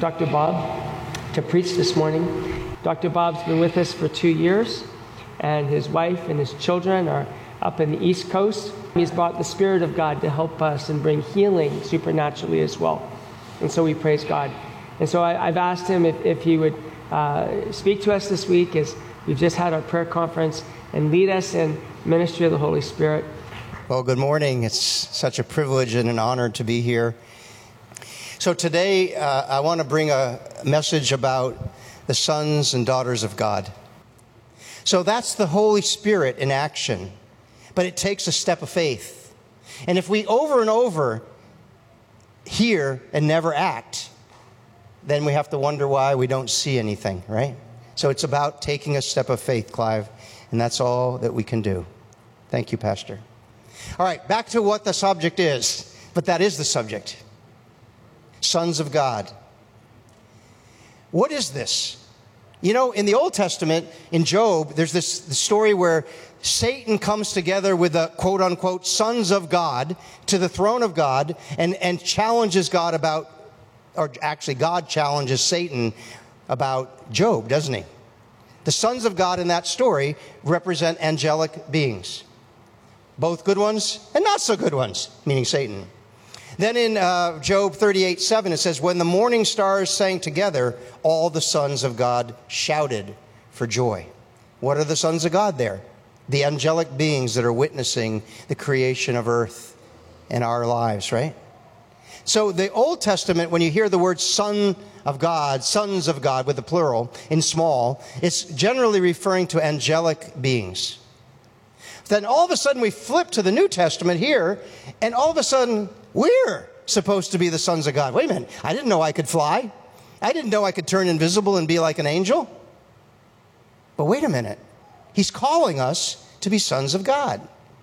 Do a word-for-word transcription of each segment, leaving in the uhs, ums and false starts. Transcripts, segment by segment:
Doctor Bob to preach this morning. Doctor Bob's been with us for two years, and his wife and his children are up in the East Coast. He's brought the Spirit of God to help us and bring healing supernaturally as well. And so we praise God. And so I, I've asked him if, if he would uh, speak to us this week as we've just had our prayer conference and lead us in ministry of the Holy Spirit. Well, good morning. It's such a privilege and an honor to be here. So today uh, I want to bring a message about the sons and daughters of God. So that's the Holy Spirit in action, but it takes a step of faith. And if we over and over hear and never act, then we have to wonder why we don't see anything, right? So it's about taking a step of faith, Clive, and that's all that we can do. Thank you, Pastor. All right, back to what the subject is, but that is the subject. Sons of God. What is this? You know, in the Old Testament, in Job, there's this the story where Satan comes together with the quote-unquote sons of God to the throne of God and, and challenges God about, or actually God challenges Satan about Job, doesn't he? The sons of God in that story represent angelic beings. Both good ones and not so good ones, meaning Satan. Then in uh, Job thirty-eight seven, it says, when the morning stars sang together, all the sons of God shouted for joy. What are the sons of God there? The angelic beings that are witnessing the creation of earth and our lives, right? So the Old Testament, when you hear the word son of God, sons of God with the plural in small, it's generally referring to angelic beings. Then all of a sudden we flip to the New Testament here, and all of a sudden we're supposed to be the sons of God. Wait a minute, I didn't know I could fly. I didn't know I could turn invisible and be like an angel. But wait a minute, he's calling us to be sons of God.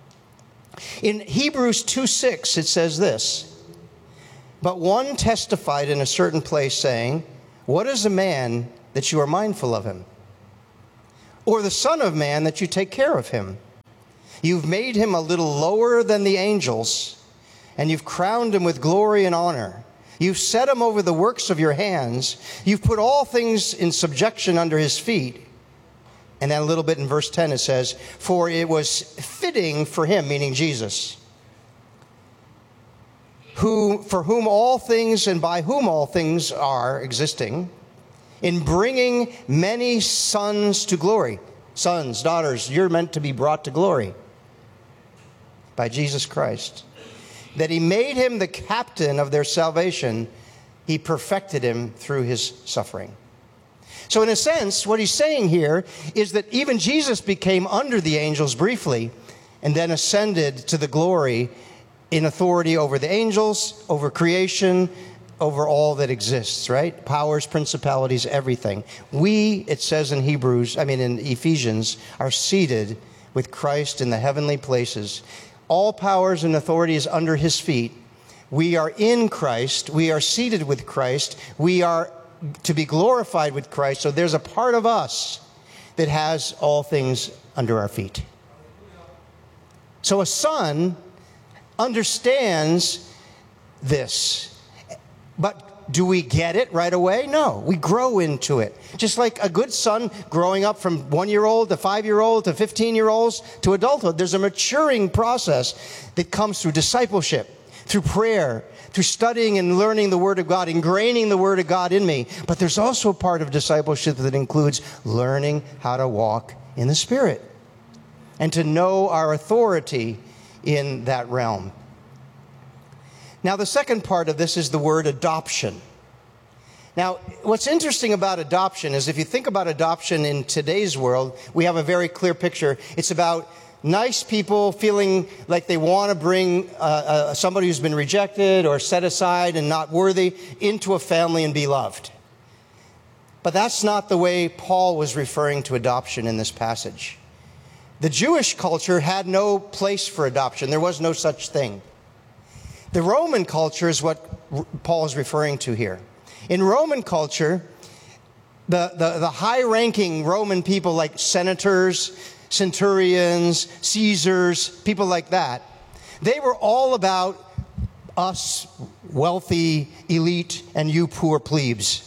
In Hebrews two six, it says this, but one testified in a certain place saying, what is a man that you are mindful of him? Or the son of man that you take care of him? You've made him a little lower than the angels, and you've crowned him with glory and honor. You've set him over the works of your hands. You've put all things in subjection under his feet. And then a little bit in verse ten it says, for it was fitting for him, meaning Jesus, who, for whom all things and by whom all things are existing, in bringing many sons to glory. Sons, daughters, you're meant to be brought to glory by Jesus Christ. That he made him the captain of their salvation, he perfected him through his suffering. So in a sense, what he's saying here is that even Jesus became under the angels briefly and then ascended to the glory in authority over the angels, over creation, over all that exists, right? Powers, principalities, everything. We, it says in Hebrews, I mean in Ephesians, are seated with Christ in the heavenly places. All powers and authorities under his feet. We are in Christ. We are seated with Christ. We are to be glorified with Christ. So there's a part of us that has all things under our feet. So a son understands this. But do we get it right away? No, we grow into it. Just like a good son growing up from one-year-old to five-year-old to fifteen-year-olds to adulthood, there's a maturing process that comes through discipleship, through prayer, through studying and learning the Word of God, ingraining the Word of God in me. But there's also a part of discipleship that includes learning how to walk in the Spirit and to know our authority in that realm. Now, the second part of this is the word adoption. Now, what's interesting about adoption is if you think about adoption in today's world, we have a very clear picture. It's about nice people feeling like they want to bring uh, uh, somebody who's been rejected or set aside and not worthy into a family and be loved. But that's not the way Paul was referring to adoption in this passage. The Jewish culture had no place for adoption. There was no such thing. The Roman culture is what Paul is referring to here. In Roman culture, the, the, the high-ranking Roman people like senators, centurions, Caesars, people like that, they were all about us wealthy elite and you poor plebes.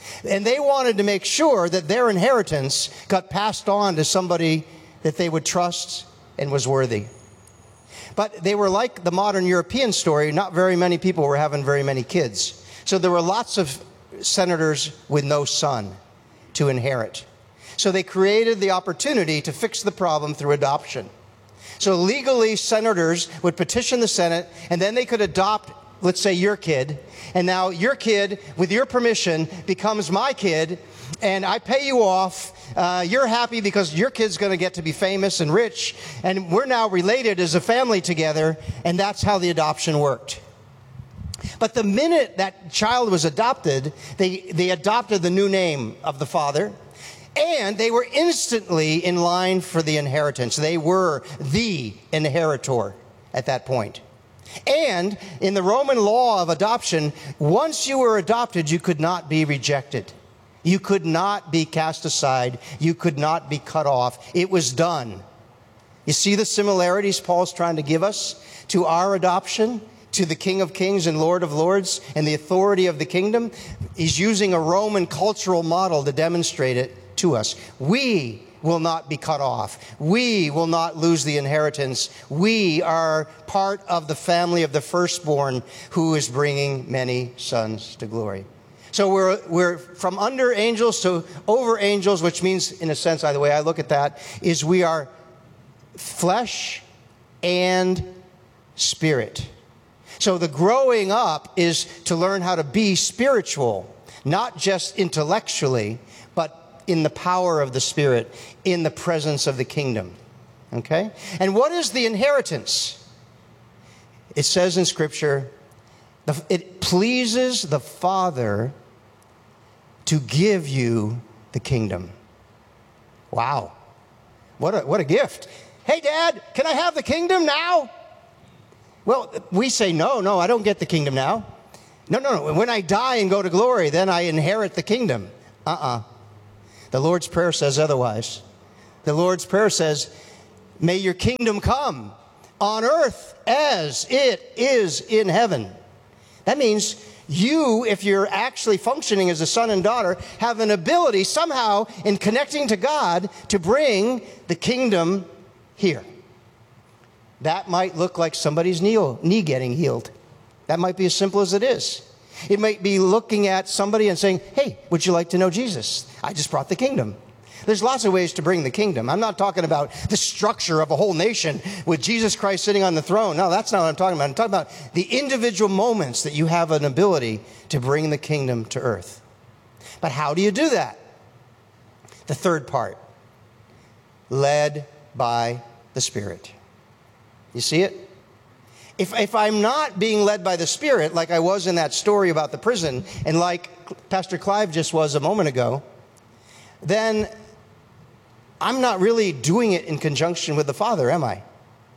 And they wanted to make sure that their inheritance got passed on to somebody that they would trust and was worthy. But they were like the modern European story. Not very many people were having very many kids. So there were lots of senators with no son to inherit. So they created the opportunity to fix the problem through adoption. So legally, senators would petition the Senate, and then they could adopt, let's say, your kid. And now your kid, with your permission, becomes my kid, and I pay you off. Uh, you're happy because your kid's going to get to be famous and rich, and we're now related as a family together, and that's how the adoption worked. But the minute that child was adopted, they, they adopted the new name of the father, and they were instantly in line for the inheritance. They were the inheritor at that point. And in the Roman law of adoption, once you were adopted, you could not be rejected. You could not be cast aside. You could not be cut off. It was done. You see the similarities Paul's trying to give us to our adoption, to the King of Kings and Lord of Lords, and the authority of the kingdom? He's using a Roman cultural model to demonstrate it to us. We will not be cut off. We will not lose the inheritance. We are part of the family of the firstborn who is bringing many sons to glory. So we're, we're from under angels to over angels, which means, in a sense, by the way I look at that, is we are flesh and spirit. So the growing up is to learn how to be spiritual, not just intellectually, but in the power of the Spirit, in the presence of the kingdom. Okay? And what is the inheritance? It says in Scripture, it pleases the Father to give you the kingdom. Wow. What a, what a gift. Hey, Dad, can I have the kingdom now? Well, we say, no, no, I don't get the kingdom now. No, no, no. When I die and go to glory, then I inherit the kingdom. Uh-uh. The Lord's Prayer says otherwise. The Lord's Prayer says, may your kingdom come on earth as it is in heaven. That means you, if you're actually functioning as a son and daughter, have an ability somehow in connecting to God to bring the kingdom here. That might look like somebody's knee, knee getting healed. That might be as simple as it is. It might be looking at somebody and saying, hey, would you like to know Jesus? I just brought the kingdom. There's lots of ways to bring the kingdom. I'm not talking about the structure of a whole nation with Jesus Christ sitting on the throne. No, that's not what I'm talking about. I'm talking about the individual moments that you have an ability to bring the kingdom to earth. But how do you do that? The third part, led by the Spirit. You see it? If, if I'm not being led by the Spirit, like I was in that story about the prison, and like Pastor Clive just was a moment ago, then I'm not really doing it in conjunction with the Father, am I?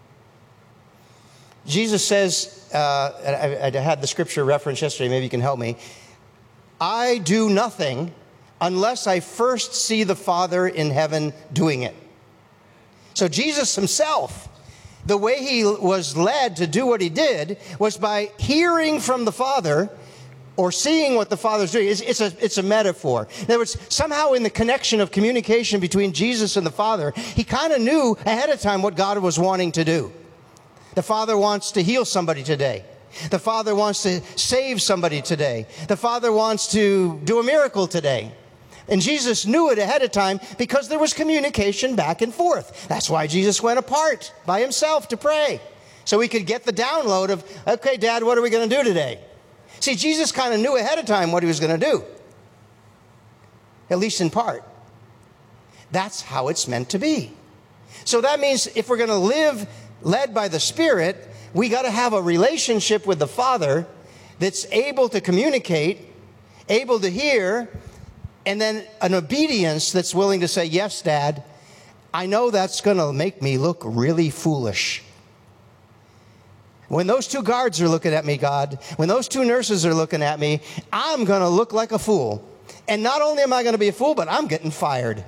Jesus says, uh, I, I had the scripture reference yesterday, maybe you can help me. I do nothing unless I first see the Father in heaven doing it. So Jesus himself, the way he was led to do what he did was by hearing from the Father or seeing what the Father's doing. It's, it's, a, it's a metaphor. In other words, somehow in the connection of communication between Jesus and the Father, he kind of knew ahead of time what God was wanting to do. The Father wants to heal somebody today. The Father wants to save somebody today. The Father wants to do a miracle today. And Jesus knew it ahead of time because there was communication back and forth. That's why Jesus went apart by himself to pray. So he could get the download of, okay, Dad, what are we going to do today? See, Jesus kind of knew ahead of time what he was going to do. At least in part. That's how it's meant to be. So that means if we're going to live led by the Spirit, we got to have a relationship with the Father that's able to communicate, able to hear, and then an obedience that's willing to say, yes, Dad, I know that's going to make me look really foolish. When those two guards are looking at me, God, when those two nurses are looking at me, I'm going to look like a fool. And not only am I going to be a fool, but I'm getting fired.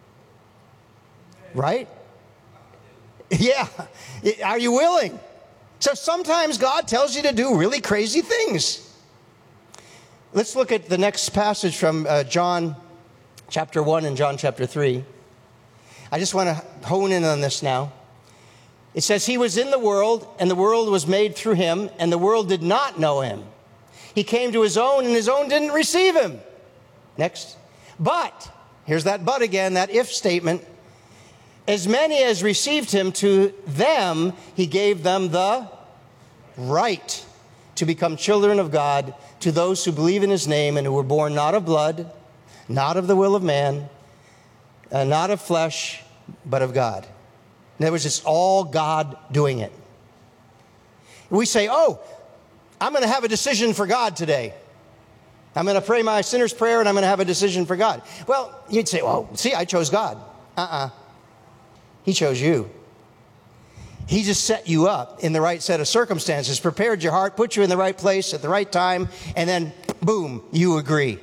Right? Yeah. Are you willing? So sometimes God tells you to do really crazy things. Let's look at the next passage from uh, John chapter one and John chapter three. I just want to hone in on this now. It says, he was in the world, and the world was made through him, and the world did not know him. He came to his own, and his own didn't receive him. Next. But, here's that but again, that if statement. As many as received him, to them he gave them the right to become children of God, to those who believe in his name and who were born not of blood, not of the will of man, uh, not of flesh, but of God. In other words, it's all God doing it. We say, oh, I'm going to have a decision for God today. I'm going to pray my sinner's prayer and I'm going to have a decision for God. Well, you'd say, well, see, I chose God. Uh-uh. He chose you. He just set you up in the right set of circumstances, prepared your heart, put you in the right place at the right time, and then, boom, you agree.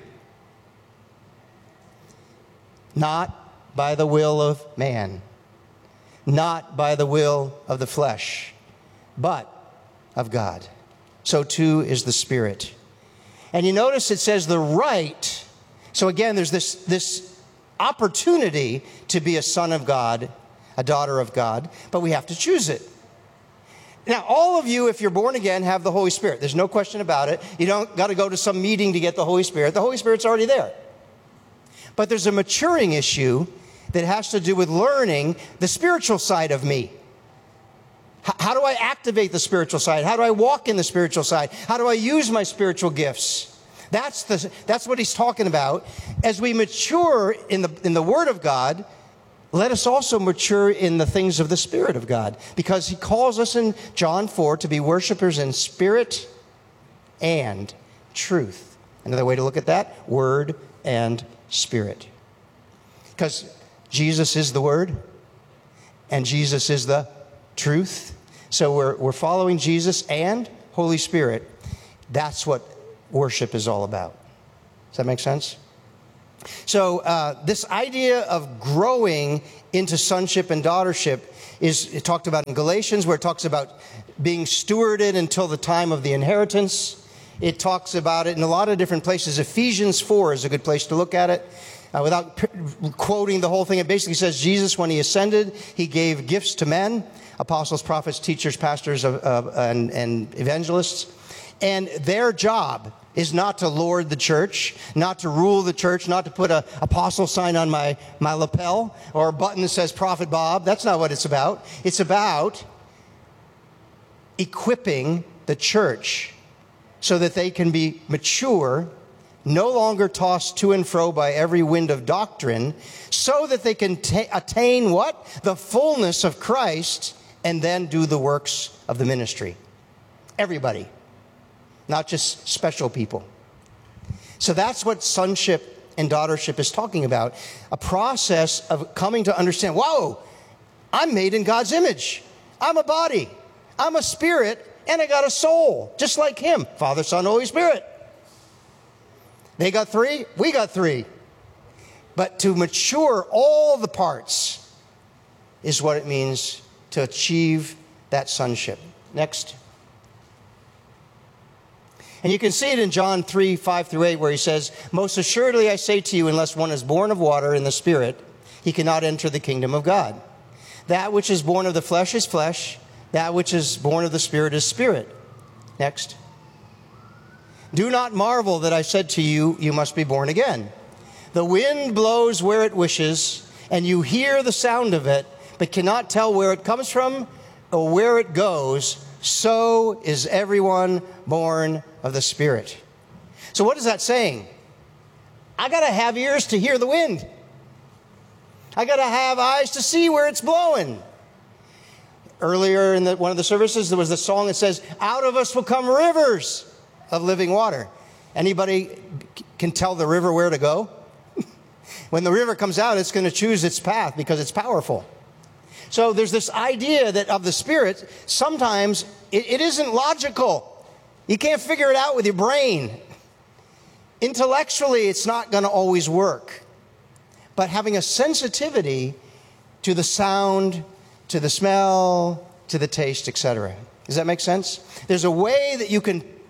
Not by the will of man, not by the will of the flesh, but of God. So too is the Spirit. And you notice it says the right. So again, there's this, this opportunity to be a son of God, a daughter of God, but we have to choose it. Now, all of you, if you're born again, have the Holy Spirit. There's no question about it. You don't got to go to some meeting to get the Holy Spirit. The Holy Spirit's already there. But there's a maturing issue that has to do with learning the spiritual side of me. H- how do I activate the spiritual side? How do I walk in the spiritual side? How do I use my spiritual gifts? That's the, that's what he's talking about. As we mature in the, in the Word of God, let us also mature in the things of the Spirit of God, because he calls us in John four to be worshipers in spirit and truth. Another way to look at that, word and spirit. Because Jesus is the Word and Jesus is the truth. So we're, we're following Jesus and Holy Spirit. That's what worship is all about. Does that make sense? So uh, this idea of growing into sonship and daughtership is it talked about in Galatians, where it talks about being stewarded until the time of the inheritance. It talks about it in a lot of different places. Ephesians four is a good place to look at it. Uh, without p- quoting the whole thing, it basically says Jesus, when he ascended, he gave gifts to men, apostles, prophets, teachers, pastors, uh, uh, and, and evangelists. And their job is not to lord the church, not to rule the church, not to put an apostle sign on my, my lapel or a button that says Prophet Bob. That's not what it's about. It's about equipping the church so that they can be mature, no longer tossed to and fro by every wind of doctrine, so that they can ta- attain what? The fullness of Christ, and then do the works of the ministry. Everybody. Not just special people. So that's what sonship and daughtership is talking about. A process of coming to understand, whoa, I'm made in God's image. I'm a body. I'm a spirit, and I got a soul, just like him. Father, Son, Holy Spirit. They got three, we got three. But to mature all the parts is what it means to achieve that sonship. Next. And you can see it in John three, five through eight, where he says, most assuredly I say to you, unless one is born of water and the Spirit, he cannot enter the kingdom of God. That which is born of the flesh is flesh. That which is born of the Spirit is spirit. Next. Do not marvel that I said to you, you must be born again. The wind blows where it wishes, and you hear the sound of it, but cannot tell where it comes from or where it goes. So is everyone born of the Spirit. So what is that saying? I got to have ears to hear the wind. I got to have eyes to see where it's blowing. Earlier in the, one of the services, there was the song that says, out of us will come rivers of living water. Anybody can tell the river where to go? When the river comes out, it's going to choose its path because it's powerful. So there's this idea that of the Spirit, sometimes it, it isn't logical. You can't figure it out with your brain. Intellectually, it's not going to always work. But having a sensitivity to the sound, to the smell, to the taste, et cetera. Does that make sense? There's a way that you can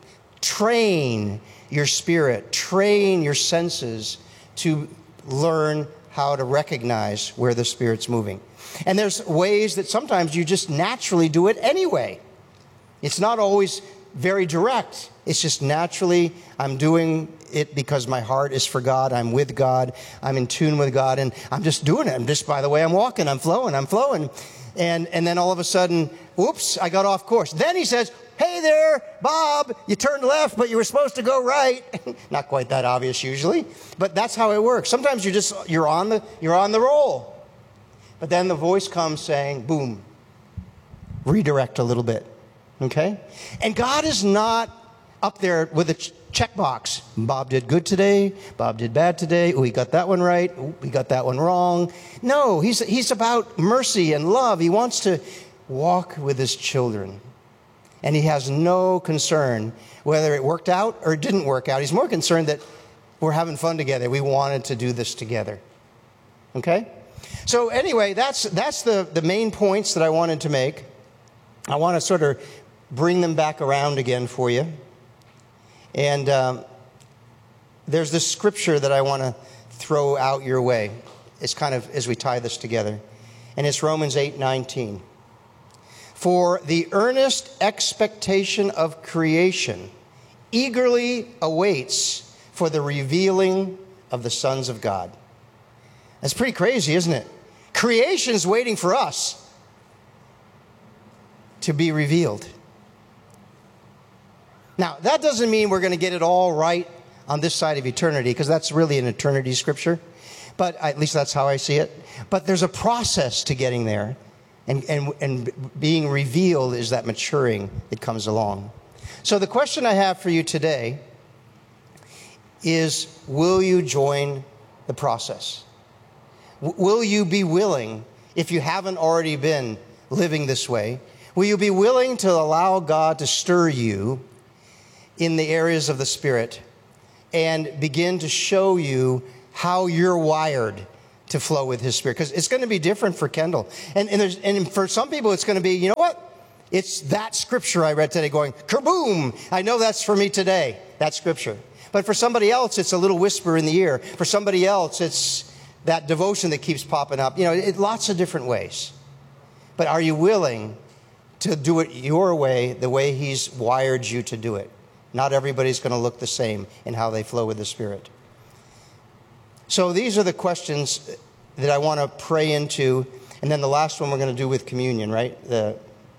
train your spirit, train your senses to learn how to recognize where the Spirit's moving. And there's ways that sometimes you just naturally do it anyway. It's not always very direct. It's just naturally, I'm doing it because my heart is for God. I'm with God. I'm in tune with God. And I'm just doing it. I'm just, by the way, I'm walking. I'm flowing. I'm flowing. And, and then all of a sudden, whoops, I got off course. Then he says, hey there, Bob, you turned left, but you were supposed to go right. Not quite that obvious usually, but that's how it works. Sometimes you're just, you're on the, you're on the roll. But then the voice comes saying, boom, redirect a little bit. Okay? And God is not up there with a ch- checkbox. Bob did good today. Bob did bad today. Oh, he got that one right. Oh, he got that one wrong. No, he's, he's about mercy and love. He wants to walk with his children. And he has no concern whether it worked out or it didn't work out. He's more concerned that we're having fun together. We wanted to do this together. Okay? So anyway, that's, that's the, the main points that I wanted to make. I want to sort of bring them back around again for you. And um, there's this scripture that I want to throw out your way. It's kind of as we tie this together. And it's Romans eight nineteen. For the earnest expectation of creation eagerly awaits for the revealing of the sons of God. That's pretty crazy, isn't it? Creation's waiting for us to be revealed. Now, that doesn't mean we're going to get it all right on this side of eternity, because that's really an eternity scripture. But at least that's how I see it. But there's a process to getting there. And, and, and being revealed is that maturing that comes along. So the question I have for you today is, will you join the process? W- will you be willing, if you haven't already been living this way, will you be willing to allow God to stir you in the areas of the Spirit and begin to show you how you're wired to flow with His Spirit? Because it's going to be different for Kendall. And, and, there's, and for some people, it's going to be, you know what? It's that scripture I read today going, kaboom! I know that's for me today, that scripture. But for somebody else, it's a little whisper in the ear. For somebody else, it's that devotion that keeps popping up. You know, it, lots of different ways. But are you willing to do it your way, the way He's wired you to do it? Not everybody's going to look the same in how they flow with the Spirit. So these are the questions that I want to pray into. And then the last one we're going to do with communion, right? The,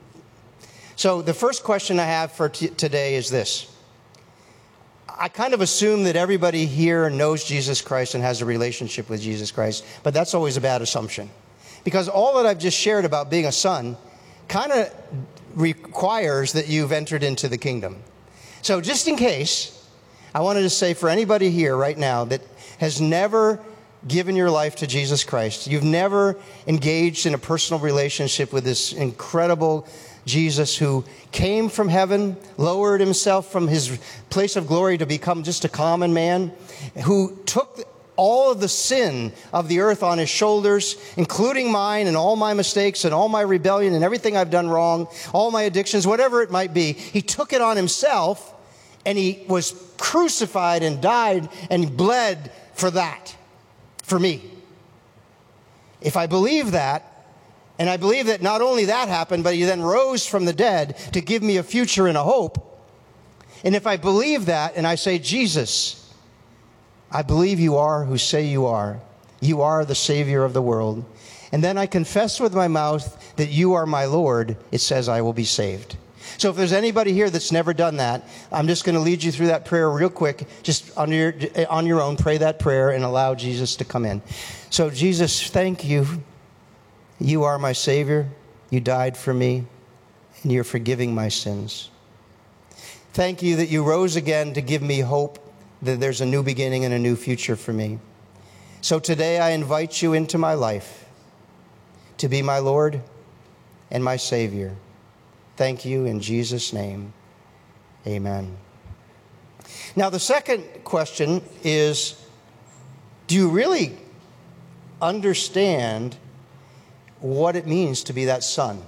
so the first question I have for t- today is this. I kind of assume that everybody here knows Jesus Christ and has a relationship with Jesus Christ. But that's always a bad assumption. Because all that I've just shared about being a son kind of requires that you've entered into the kingdom. So just in case, I wanted to say for anybody here right now that has never given your life to Jesus Christ, you've never engaged in a personal relationship with this incredible Jesus who came from heaven, lowered himself from his place of glory to become just a common man, who took all of the sin of the earth on his shoulders, including mine and all my mistakes and all my rebellion and everything I've done wrong, all my addictions, whatever it might be. He took it on himself, and he was crucified and died and bled for that, for me. If I believe that, and I believe that not only that happened, but he then rose from the dead to give me a future and a hope. And if I believe that, and I say, Jesus, I believe you are who say you are. You are the Savior of the world. And then I confess with my mouth that you are my Lord. It says I will be saved. So if there's anybody here that's never done that, I'm just going to lead you through that prayer real quick. Just on your, on your own, pray that prayer and allow Jesus to come in. So Jesus, thank you. You are my Savior. You died for me, and you're forgiving my sins. Thank you that you rose again to give me hope that there's a new beginning and a new future for me. So today I invite you into my life to be my Lord and my Savior. Thank you in Jesus' name. Amen. Now the second question is, do you really understand what it means to be that son?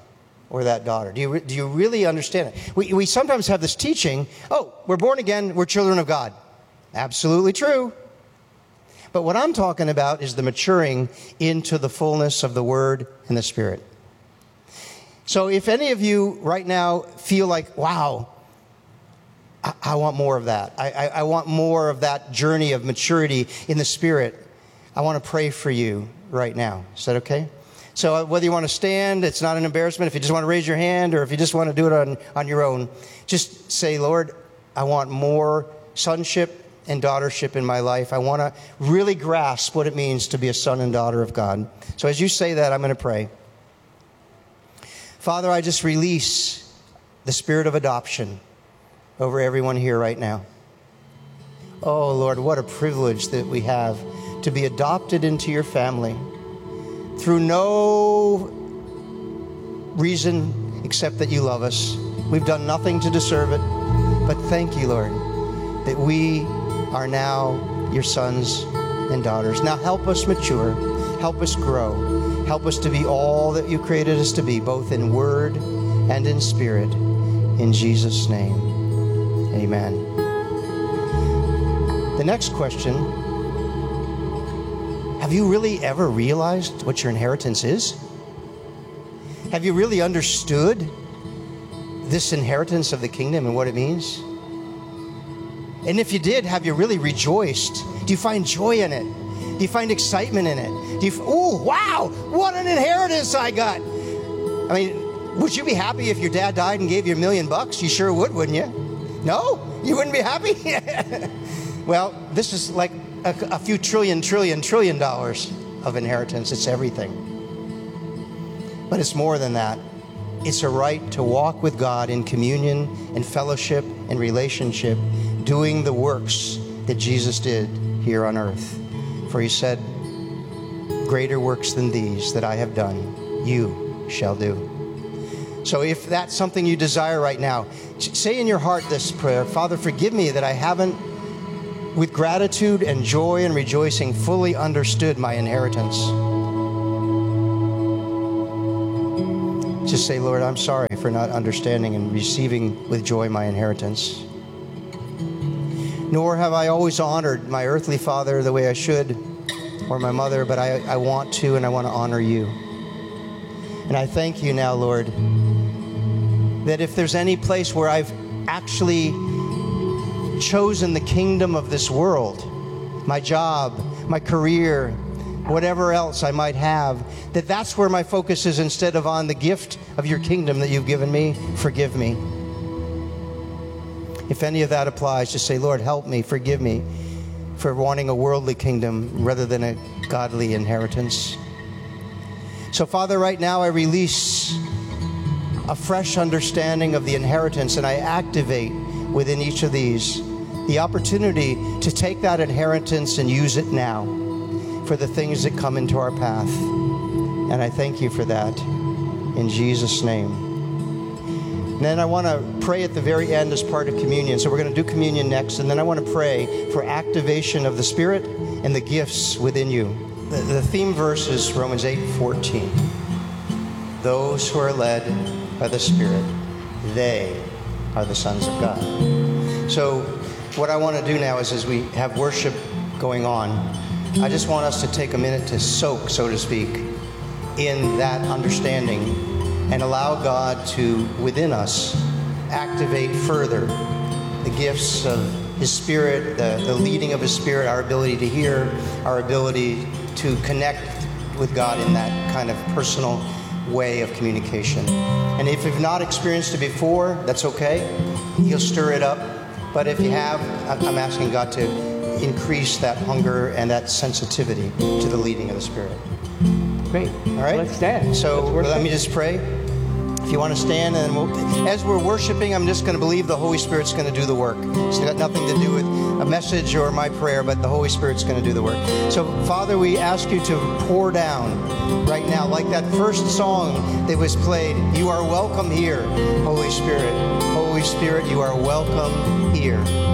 or that daughter? Do you, do you really understand it? We, we sometimes have this teaching, oh, we're born again, we're children of God. Absolutely true. But what I'm talking about is the maturing into the fullness of the Word and the Spirit. So if any of you right now feel like, wow, I, I want more of that. I, I, I want more of that journey of maturity in the Spirit. I want to pray for you right now. Is that okay? So whether you want to stand, it's not an embarrassment. If you just want to raise your hand or if you just want to do it on, on your own, just say, Lord, I want more sonship and daughtership in my life. I want to really grasp what it means to be a son and daughter of God. So as you say that, I'm going to pray. Father, I just release the spirit of adoption over everyone here right now. Oh, Lord, what a privilege that we have to be adopted into your family through no reason except that you love us. We've done nothing to deserve it, but thank you, Lord, that we are now your sons and daughters. Now help us mature, help us grow, help us to be all that you created us to be, both in word and in spirit. In Jesus' name, amen. The next question, have you really ever realized what your inheritance is? Have you really understood this inheritance of the kingdom and what it means? And if you did, have you really rejoiced? Do you find joy in it? Do you find excitement in it? Do you, oh, wow, what an inheritance I got. I mean, would you be happy if your dad died and gave you a million bucks? You sure would, wouldn't you? No? You wouldn't be happy? Well, this is like a, a few trillion, trillion, trillion dollars of inheritance. It's everything. But it's more than that. It's a right to walk with God in communion and fellowship and relationship, doing the works that Jesus did here on earth. For he said, greater works than these that I have done, you shall do. So if that's something you desire right now, say in your heart this prayer, Father, forgive me that I haven't, with gratitude and joy and rejoicing, fully understood my inheritance. Just say, Lord, I'm sorry for not understanding and receiving with joy my inheritance. Nor have I always honored my earthly father the way I should, or my mother, but I, I want to, and I want to honor you. And I thank you now, Lord, that if there's any place where I've actually chosen the kingdom of this world, my job, my career, whatever else I might have, that that's where my focus is instead of on the gift of your kingdom that you've given me, forgive me. If any of that applies, just say, Lord, help me, forgive me for wanting a worldly kingdom rather than a godly inheritance. So, Father, right now I release a fresh understanding of the inheritance, and I activate within each of these the opportunity to take that inheritance and use it now for the things that come into our path. And I thank you for that in Jesus' name. And then I want to pray at the very end as part of communion. So we're going to do communion next, and then I want to pray for activation of the Spirit and the gifts within you. The, the theme verse is Romans eight fourteen. Those who are led by the Spirit, they are the sons of God. So what I want to do now is, as we have worship going on, I just want us to take a minute to soak, so to speak, in that understanding and allow God to, within us, activate further the gifts of His Spirit, the, the leading of His Spirit, our ability to hear, our ability to connect with God in that kind of personal way of communication. And if you've not experienced it before, that's okay. He'll stir it up. But if you have, I'm asking God to increase that hunger and that sensitivity to the leading of the Spirit. Great. All right? Let's stand. So Let's let me just pray. If you want to stand, and we'll, as we're worshiping, I'm just going to believe the Holy Spirit's going to do the work. It's got nothing to do with a message or my prayer, but the Holy Spirit's going to do the work. So, Father, we ask you to pour down right now, like that first song that was played. You are welcome here, Holy Spirit. Holy Spirit, you are welcome here. We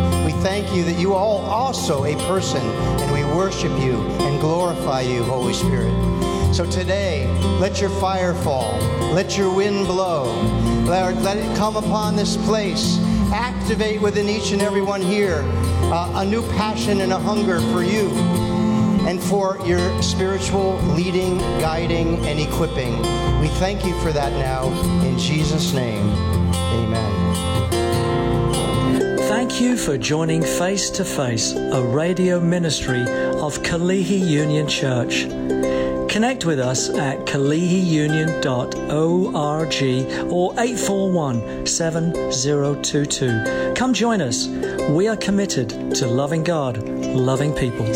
thank you that you are also a person, and we worship you and glorify you, Holy Spirit. So today, let your fire fall. Let your wind blow. Lord, let it come upon this place. Activate within each and every one here uh, a new passion and a hunger for you and for your spiritual leading, guiding, and equipping. We thank you for that now. In Jesus' name, amen. Thank you for joining Face to Face, a radio ministry of Kalihi Union Church. Connect with us at kalihi union dot org or eight four one, seven zero two two. Come join us. We are committed to loving God, loving people.